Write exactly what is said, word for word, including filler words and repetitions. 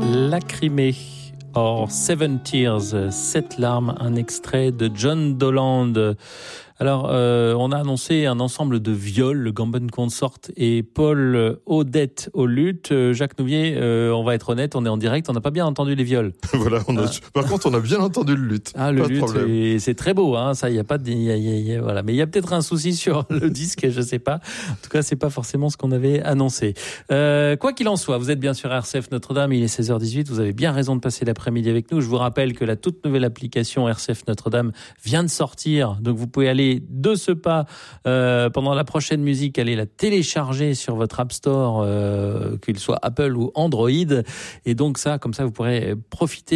Lacrymé, or Seven Tears, sept larmes, un extrait de John Doland. Alors, euh, on a annoncé un ensemble de viols, le Gamben Consort et Paul Odette au luth. Euh, Jacques Nouvier, euh, on va être honnête, on est en direct, on n'a pas bien entendu les viols. Voilà, on a, ah. Par contre, on a bien entendu le luth. Ah, le pas luth, c'est, c'est très beau, hein. Ça, il y a pas de, y a, y a, y a, voilà. Mais il y a peut-être un souci sur le disque, je sais pas. En tout cas, c'est pas forcément ce qu'on avait annoncé. Euh, quoi qu'il en soit, vous êtes bien sur R C F Notre-Dame, il est seize heures dix-huit. Vous avez bien raison de passer l'après-midi avec nous. Je vous rappelle que la toute nouvelle application R C F Notre-Dame vient de sortir. Donc, vous pouvez aller de ce pas Euh, pendant la prochaine musique, allez la télécharger sur votre App Store, euh, qu'il soit Apple ou Android. Et donc ça, comme ça, vous pourrez profiter